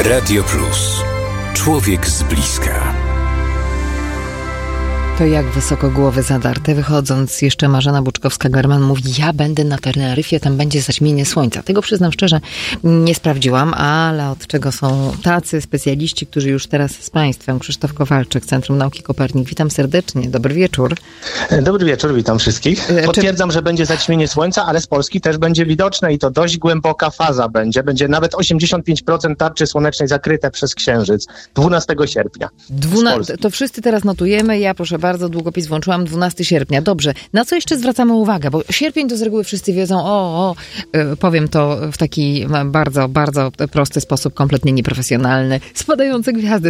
Radio Plus. Człowiek z bliska. To jak wysoko głowy zadarte. Wychodząc jeszcze Marzena Buczkowska-German mówi, ja będę na Teneryfie, tam będzie zaćmienie słońca. Tego przyznam szczerze, nie sprawdziłam, ale od czego są tacy specjaliści, którzy już teraz z Państwem. Krzysztof Kowalczyk, Centrum Nauki Kopernik. Witam serdecznie. Dobry wieczór. Dobry wieczór, witam wszystkich. Potwierdzam, że będzie zaćmienie słońca, ale z Polski też będzie widoczne i to dość głęboka faza będzie. Będzie nawet 85% tarczy słonecznej zakryte przez księżyc 12 sierpnia. To wszyscy teraz notujemy. Ja proszę bardzo, długopis włączyłam, 12 sierpnia. Dobrze. Na co jeszcze zwracamy uwagę? Bo sierpień to z reguły wszyscy wiedzą, powiem to w taki bardzo, bardzo prosty sposób, kompletnie nieprofesjonalny. Spadające gwiazdy.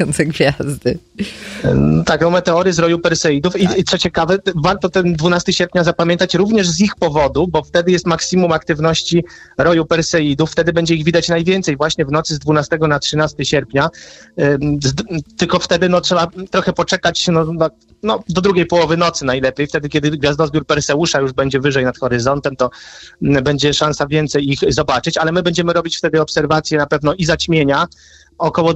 Tak, meteory z roju Perseidów i co ciekawe, warto ten 12 sierpnia zapamiętać również z ich powodu, bo wtedy jest maksimum aktywności roju Perseidów. Wtedy będzie ich widać najwięcej właśnie w nocy z 12 na 13 sierpnia. Tylko wtedy trzeba trochę poczekać do drugiej połowy nocy najlepiej. Wtedy, kiedy gwiazdozbiór Perseusza już będzie wyżej nad horyzontem, to będzie szansa więcej ich zobaczyć, ale my będziemy robić wtedy obserwacje na pewno i zaćmienia. Około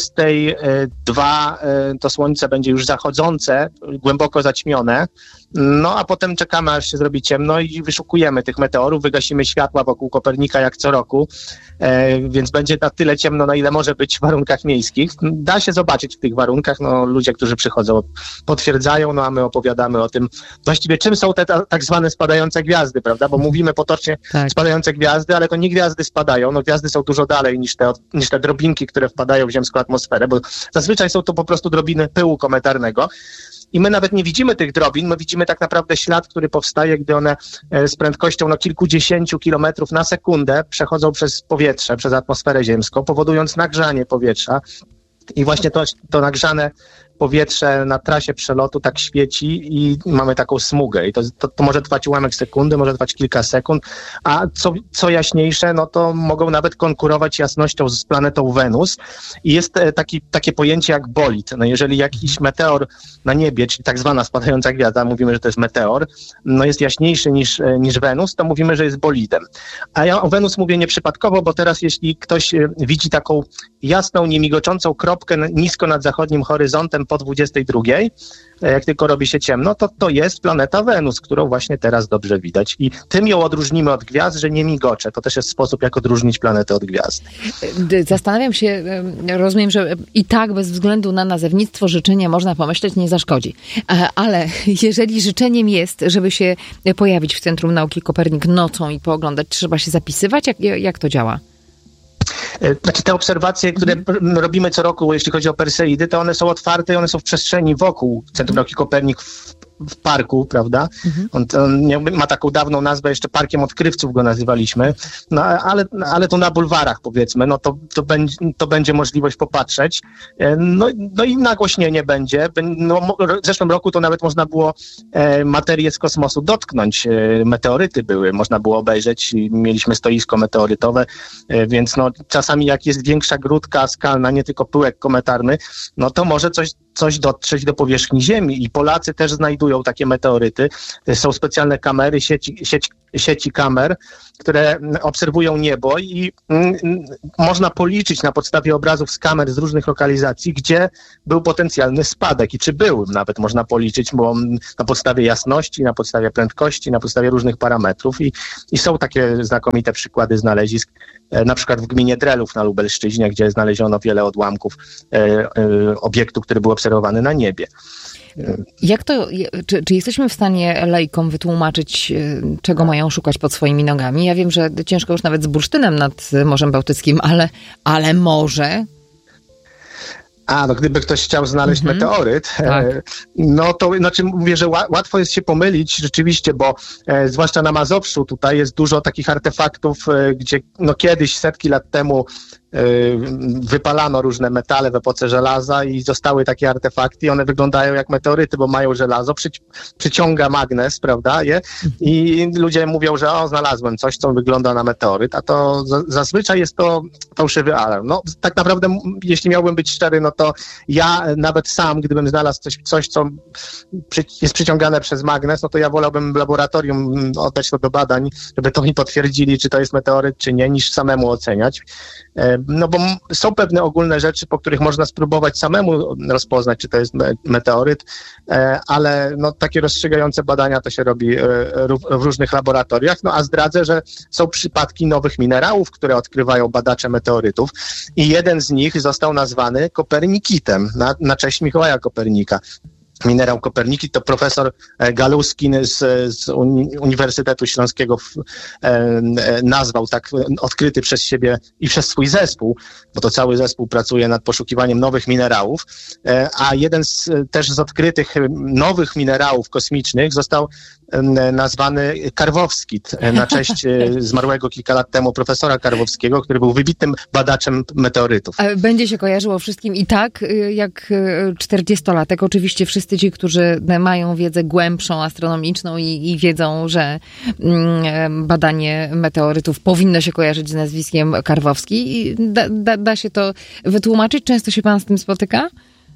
22 to słońce będzie już zachodzące, głęboko zaćmione. A potem czekamy, aż się zrobi ciemno i wyszukujemy tych meteorów, wygasimy światła wokół Kopernika jak co roku, więc będzie na tyle ciemno, na ile może być w warunkach miejskich. Da się zobaczyć w tych warunkach, ludzie, którzy przychodzą, potwierdzają, a my opowiadamy o tym właściwie czym są te tak zwane spadające gwiazdy, prawda? Bo mówimy potocznie spadające gwiazdy, ale to nie gwiazdy spadają, gwiazdy są dużo dalej niż te drobinki, które wpadają w ziemską atmosferę, bo zazwyczaj są to po prostu drobiny pyłu kometarnego. I my nawet nie widzimy tych drobin, my widzimy tak naprawdę ślad, który powstaje, gdy one z prędkością kilkudziesięciu kilometrów na sekundę przechodzą przez powietrze, przez atmosferę ziemską, powodując nagrzanie powietrza. I właśnie to nagrzane powietrze na trasie przelotu tak świeci i mamy taką smugę. I to może trwać ułamek sekundy, może trwać kilka sekund, a co jaśniejsze, to mogą nawet konkurować jasnością z planetą Wenus. I jest takie pojęcie jak bolid. Jeżeli jakiś meteor na niebie, czyli tak zwana spadająca gwiazda, mówimy, że to jest meteor, jest jaśniejszy niż Wenus, to mówimy, że jest bolidem. A ja o Wenus mówię nieprzypadkowo, bo teraz jeśli ktoś widzi taką jasną, niemigoczącą kropkę nisko nad zachodnim horyzontem po 22, jak tylko robi się ciemno, to jest planeta Wenus, którą właśnie teraz dobrze widać. I tym ją odróżnimy od gwiazd, że nie migocze. To też jest sposób, jak odróżnić planetę od gwiazd. Zastanawiam się, rozumiem, że i tak bez względu na nazewnictwo życzenie można pomyśleć, nie zaszkodzi. Ale jeżeli życzeniem jest, żeby się pojawić w Centrum Nauki Kopernik nocą i pooglądać, trzeba się zapisywać? Jak to działa? Te obserwacje, które robimy co roku, jeśli chodzi o Perseidy, to one są otwarte i one są w przestrzeni wokół Centrum Nauki Kopernik w parku, prawda? On ma taką dawną nazwę, jeszcze Parkiem Odkrywców go nazywaliśmy, ale to na bulwarach, powiedzmy, to będzie możliwość popatrzeć. I nagłośnienie będzie. W zeszłym roku to nawet można było materię z kosmosu dotknąć. Meteoryty były, można było obejrzeć. Mieliśmy stoisko meteorytowe, więc czasami jak jest większa grudka skalna, nie tylko pyłek kometarny, to może coś dotrzeć do powierzchni Ziemi i Polacy też znajdują takie meteoryty. Są specjalne kamery, sieci kamer, które obserwują niebo i można policzyć na podstawie obrazów z kamer z różnych lokalizacji, gdzie był potencjalny spadek i czy był nawet można policzyć, bo na podstawie jasności, na podstawie prędkości, na podstawie różnych parametrów i są takie znakomite przykłady znalezisk, na przykład w gminie Drelów na Lubelszczyźnie, gdzie znaleziono wiele odłamków obiektu, który był obserwowany na niebie. Czy jesteśmy w stanie laikom wytłumaczyć, czego mają szukać pod swoimi nogami? Ja wiem, że ciężko już nawet z bursztynem nad Morzem Bałtyckim, ale może... Gdyby ktoś chciał znaleźć meteoryt, to mówię, że łatwo jest się pomylić rzeczywiście, bo zwłaszcza na Mazowszu tutaj jest dużo takich artefaktów, gdzie kiedyś, setki lat temu wypalano różne metale w epoce żelaza i zostały takie artefakty i one wyglądają jak meteoryty, bo mają żelazo, przyciąga magnes, prawda, i ludzie mówią, że znalazłem coś, co wygląda na meteoryt, a to zazwyczaj jest to fałszywy alarm. Tak naprawdę, jeśli miałbym być szczery, to ja nawet sam, gdybym znalazł coś, co jest przyciągane przez magnes, to ja wolałbym w laboratorium oddać to do badań, żeby to mi potwierdzili, czy to jest meteoryt, czy nie, niż samemu oceniać. no bo są pewne ogólne rzeczy, po których można spróbować samemu rozpoznać, czy to jest meteoryt, ale no takie rozstrzygające badania to się robi w różnych laboratoriach, no a zdradzę, że są przypadki nowych minerałów, które odkrywają badacze meteorytów i jeden z nich został nazwany Kopernikitem, na cześć Mikołaja Kopernika. Minerał Koperniki to profesor Galuskin z Uniwersytetu Śląskiego nazwał tak odkryty przez siebie i przez swój zespół, bo to cały zespół pracuje nad poszukiwaniem nowych minerałów, a jeden też z odkrytych nowych minerałów kosmicznych został nazwany Karwowskit na cześć zmarłego kilka lat temu profesora Karwowskiego, który był wybitnym badaczem meteorytów. Będzie się kojarzyło wszystkim i tak jak 40-latek. Oczywiście wszyscy ci, którzy mają wiedzę głębszą, astronomiczną i wiedzą, że badanie meteorytów powinno się kojarzyć z nazwiskiem Karwowski. Da się to wytłumaczyć? Często się pan z tym spotyka?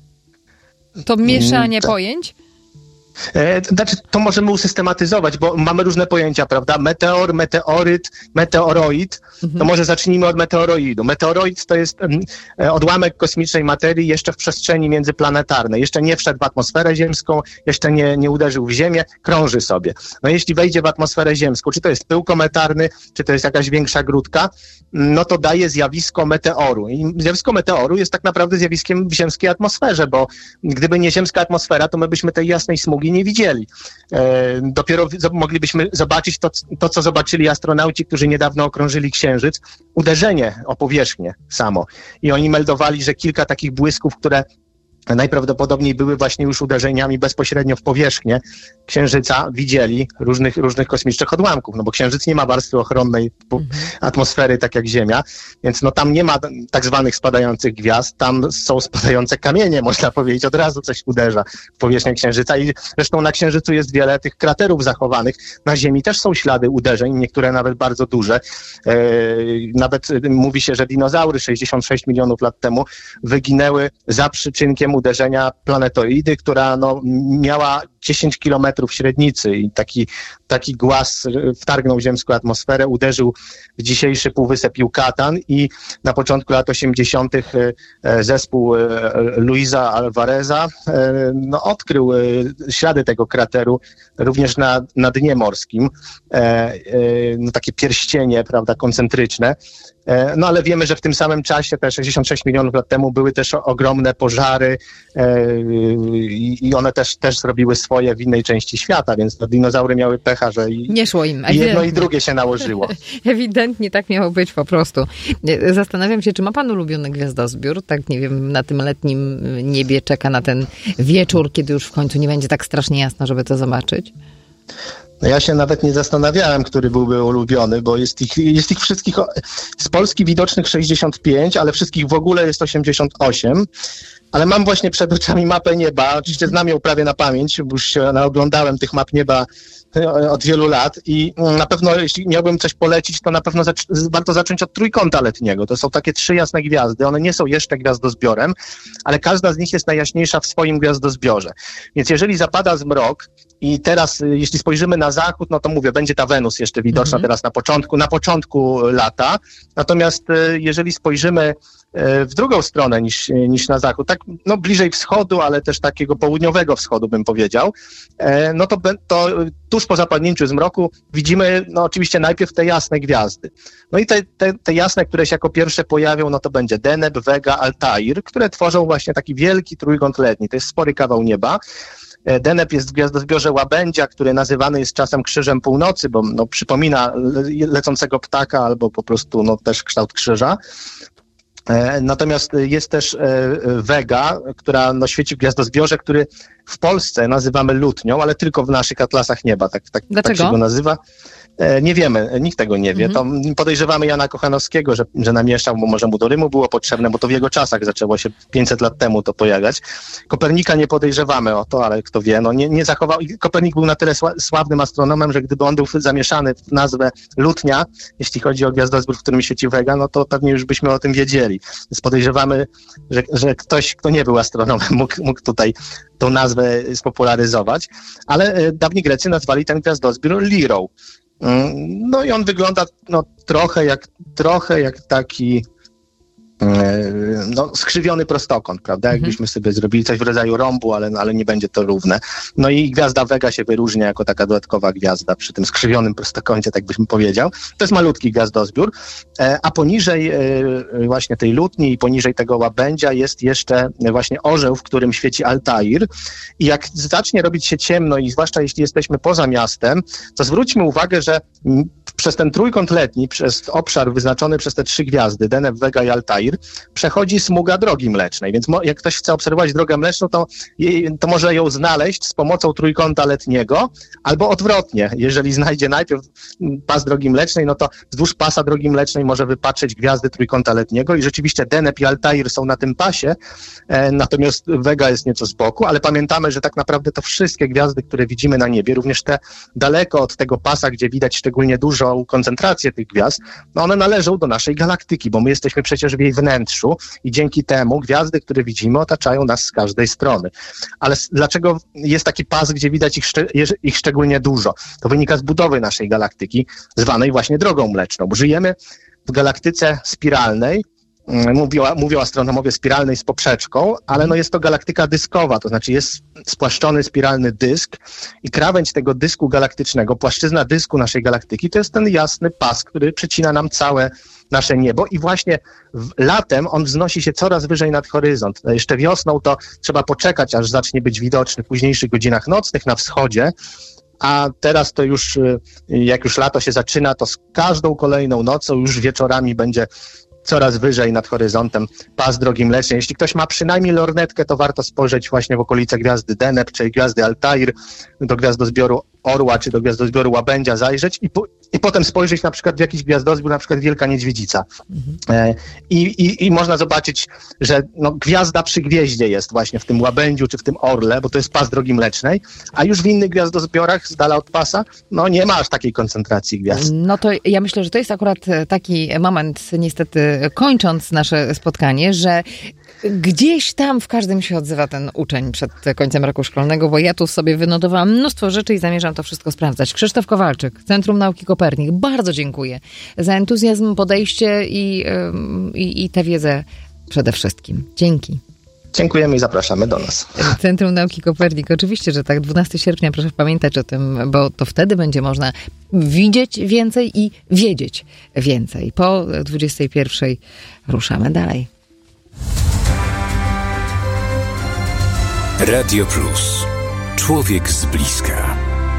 To mieszanie pojęć? Znaczy, to możemy usystematyzować, bo mamy różne pojęcia, prawda? Meteor, meteoryt, meteoroid. To może zacznijmy od meteoroidu. Meteoroid to jest odłamek kosmicznej materii jeszcze w przestrzeni międzyplanetarnej. Jeszcze nie wszedł w atmosferę ziemską, jeszcze nie uderzył w Ziemię, krąży sobie. No jeśli wejdzie w atmosferę ziemską, czy to jest pył kometarny, czy to jest jakaś większa grudka, no to daje zjawisko meteoru. I zjawisko meteoru jest tak naprawdę zjawiskiem w ziemskiej atmosferze, bo gdyby nie ziemska atmosfera, to my byśmy tej jasnej smugi nie widzieli. Dopiero moglibyśmy zobaczyć to, co zobaczyli astronauci, którzy niedawno okrążyli Księżyc, uderzenie o powierzchnię samo. I oni meldowali, że kilka takich błysków, które najprawdopodobniej były właśnie już uderzeniami bezpośrednio w powierzchnię Księżyca, widzieli różnych kosmicznych odłamków, no bo Księżyc nie ma warstwy ochronnej atmosfery, tak jak Ziemia, więc no tam nie ma tak zwanych spadających gwiazd, tam są spadające kamienie, można powiedzieć, od razu coś uderza w powierzchnię Księżyca i zresztą na Księżycu jest wiele tych kraterów zachowanych, na Ziemi też są ślady uderzeń, niektóre nawet bardzo duże, nawet mówi się, że dinozaury 66 milionów lat temu wyginęły za przyczynkiem uderzenia planetoidy, która no, miała 10 kilometrów średnicy i taki głaz wtargnął w ziemską atmosferę, uderzył w dzisiejszy półwysep Yucatan i na początku lat 80. zespół Luisa Alvareza no, odkrył ślady tego krateru również na dnie morskim, no, takie pierścienie, prawda, koncentryczne. No ale wiemy, że w tym samym czasie, te 66 milionów lat temu, były też ogromne pożary i one też zrobiły swoje w innej części świata, więc to dinozaury miały pecha, że nie szło im. I jedno i drugie się nałożyło. Ewidentnie tak miało być po prostu. Zastanawiam się, czy ma pan ulubiony gwiazdozbiór? Tak, nie wiem, na tym letnim niebie czeka na ten wieczór, kiedy już w końcu nie będzie tak strasznie jasno, żeby to zobaczyć? No ja się nawet nie zastanawiałem, który byłby ulubiony, bo jest ich wszystkich z Polski widocznych 65, ale wszystkich w ogóle jest 88. Ale mam właśnie przed oczami mapę nieba, oczywiście znam ją prawie na pamięć, bo już się naoglądałem tych map nieba od wielu lat i na pewno, jeśli miałbym coś polecić, to na pewno warto zacząć od trójkąta letniego. To są takie 3 jasne gwiazdy, one nie są jeszcze gwiazdozbiorem, ale każda z nich jest najjaśniejsza w swoim gwiazdozbiorze. Więc jeżeli zapada zmrok i teraz, jeśli spojrzymy na zachód, no to mówię, będzie ta Wenus jeszcze widoczna teraz na początku lata, natomiast jeżeli spojrzymy w drugą stronę niż na zachód, tak no bliżej wschodu, ale też takiego południowego wschodu bym powiedział, no to tuż po zapadnięciu zmroku widzimy no oczywiście najpierw te jasne gwiazdy. No i te jasne, które się jako pierwsze pojawią, no to będzie Deneb, Vega, Altair, które tworzą właśnie taki wielki trójkąt letni, to jest spory kawał nieba. Deneb jest w gwiazdozbiorze Łabędzia, który nazywany jest czasem Krzyżem Północy, bo no, przypomina lecącego ptaka albo po prostu no, też kształt krzyża. Natomiast jest też Vega, która no, świeci w gwiazdozbiorze, który w Polsce nazywamy lutnią, ale tylko w naszych atlasach nieba. Tak się go nazywa. Nie wiemy, nikt tego nie wie. To podejrzewamy Jana Kochanowskiego, że namieszał, bo może mu do Rymu było potrzebne, bo to w jego czasach zaczęło się 500 lat temu to pojawiać. Kopernika nie podejrzewamy o to, ale kto wie, no nie zachował. Kopernik był na tyle sławnym astronomem, że gdyby on był zamieszany w nazwę lutnia, jeśli chodzi o gwiazdozbiór, w którym świeci Vega, no to pewnie już byśmy o tym wiedzieli. Więc podejrzewamy, że ktoś, kto nie był astronomem, mógł tutaj tą nazwę spopularyzować, ale dawni Grecy nazwali ten gwiazdozbiór Lirą. No i on wygląda no, trochę jak taki skrzywiony prostokąt, prawda? Jakbyśmy sobie zrobili coś w rodzaju rąbu, ale nie będzie to równe. No i gwiazda Vega się wyróżnia jako taka dodatkowa gwiazda przy tym skrzywionym prostokącie, tak byśmy powiedział. To jest malutki gwiazdozbiór, a poniżej właśnie tej lutni i poniżej tego łabędzia jest jeszcze właśnie orzeł, w którym świeci Altair. I jak zacznie robić się ciemno i zwłaszcza jeśli jesteśmy poza miastem, to zwróćmy uwagę, że przez ten trójkąt letni, przez obszar wyznaczony przez te 3 gwiazdy, Deneb, Vega i Altair, przechodzi smuga Drogi Mlecznej. Więc jak ktoś chce obserwować Drogę Mleczną, to może ją znaleźć z pomocą trójkąta letniego, albo odwrotnie. Jeżeli znajdzie najpierw pas Drogi Mlecznej, no to wzdłuż pasa Drogi Mlecznej może wypatrzeć gwiazdy trójkąta letniego i rzeczywiście Deneb i Altair są na tym pasie, natomiast Vega jest nieco z boku, ale pamiętamy, że tak naprawdę to wszystkie gwiazdy, które widzimy na niebie, również te daleko od tego pasa, gdzie widać szczególnie dużą koncentrację tych gwiazd, no one należą do naszej galaktyki, bo my jesteśmy przecież w jej wnętrzu i dzięki temu gwiazdy, które widzimy, otaczają nas z każdej strony. Ale dlaczego jest taki pas, gdzie widać ich szczególnie dużo? To wynika z budowy naszej galaktyki, zwanej właśnie Drogą Mleczną. Żyjemy w galaktyce spiralnej, mówią astronomowie spiralnej z poprzeczką, ale jest to galaktyka dyskowa, to znaczy jest spłaszczony spiralny dysk i krawędź tego dysku galaktycznego, płaszczyzna dysku naszej galaktyki to jest ten jasny pas, który przecina nam całe nasze niebo i właśnie latem on wznosi się coraz wyżej nad horyzont. Jeszcze wiosną to trzeba poczekać, aż zacznie być widoczny w późniejszych godzinach nocnych na wschodzie, a teraz to już, jak już lato się zaczyna, to z każdą kolejną nocą już wieczorami będzie coraz wyżej nad horyzontem pas Drogi Mlecznej. Jeśli ktoś ma przynajmniej lornetkę, to warto spojrzeć właśnie w okolice gwiazdy Deneb, czy gwiazdy Altair, do gwiazdozbioru Orła, czy do gwiazdozbioru Łabędzia zajrzeć i potem spojrzeć na przykład w jakiś gwiazdozbiór, na przykład Wielka Niedźwiedzica. I można zobaczyć, że gwiazda przy gwieździe jest właśnie w tym Łabędziu, czy w tym Orle, bo to jest pas Drogi Mlecznej, a już w innych gwiazdozbiorach z dala od pasa, nie ma aż takiej koncentracji gwiazd. No to ja myślę, że to jest akurat taki moment, niestety kończąc nasze spotkanie, że gdzieś tam w każdym się odzywa ten uczeń przed końcem roku szkolnego, bo ja tu sobie wynotowałam mnóstwo rzeczy i zamierzam to wszystko sprawdzać. Krzysztof Kowalczyk, Centrum Nauki Kopernik. Bardzo dziękuję za entuzjazm, podejście i tę wiedzę przede wszystkim. Dzięki. Dziękujemy i zapraszamy do nas. Centrum Nauki Kopernik. Oczywiście, że tak. 12 sierpnia, proszę pamiętać o tym, bo to wtedy będzie można widzieć więcej i wiedzieć więcej. Po 21 ruszamy dalej. Radio Plus. Człowiek z bliska.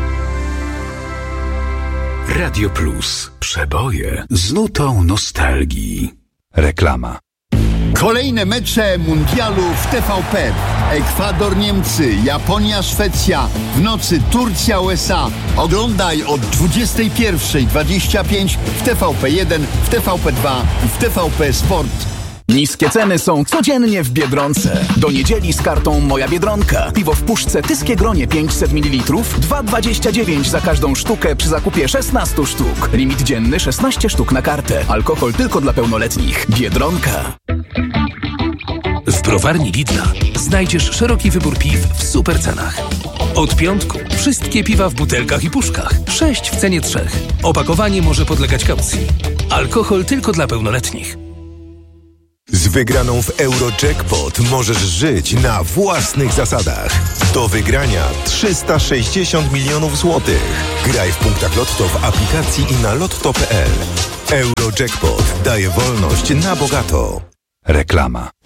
Radio Plus. Przeboje z nutą nostalgii. Reklama. Kolejne mecze mundialu w TVP. Ekwador, Niemcy, Japonia, Szwecja. W nocy Turcja, USA. Oglądaj od 21:25 w TVP1, w TVP2 i w TVP Sport. Niskie ceny są codziennie w Biedronce. Do niedzieli z kartą Moja Biedronka. Piwo w puszce Tyskie Gronie 500 ml, 2,29 za każdą sztukę przy zakupie 16 sztuk. Limit dzienny 16 sztuk na kartę. Alkohol tylko dla pełnoletnich. Biedronka. W browarni Lidla znajdziesz szeroki wybór piw w super cenach. Od piątku wszystkie piwa w butelkach i puszkach. 6 w cenie 3. Opakowanie może podlegać kaucji. Alkohol tylko dla pełnoletnich. Z wygraną w Eurojackpot możesz żyć na własnych zasadach. Do wygrania 360 milionów złotych. Graj w punktach Lotto w aplikacji i na lotto.pl. Eurojackpot daje wolność na bogato. Reklama.